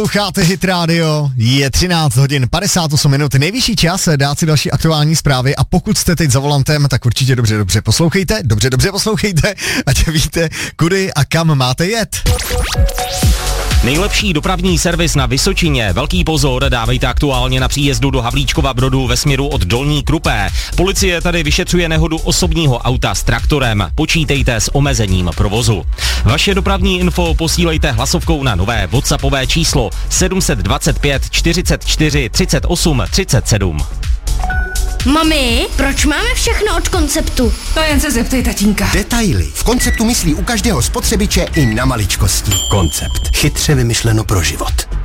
Posloucháte Hit Radio, je 13 hodin 58 minut, nejvyšší čas dát si další aktuální zprávy a pokud jste teď za volantem, tak určitě dobře poslouchejte, dobře poslouchejte, ať víte, kudy a kam máte jet. Nejlepší dopravní servis na Vysočině. Velký pozor dávejte aktuálně na příjezdu do Havlíčkova Brodu ve směru od Dolní Krupé. Policie tady vyšetřuje nehodu osobního auta s traktorem. Počítejte s omezením provozu. Vaše dopravní info posílejte hlasovkou na nové WhatsAppové číslo 725 44 38 37. Mami, proč máme všechno od Konceptu? To jen se zeptej tatínka. Detaily. V Konceptu myslí u každého spotřebiče i na maličkosti. Koncept. Chytře vymyšleno pro život.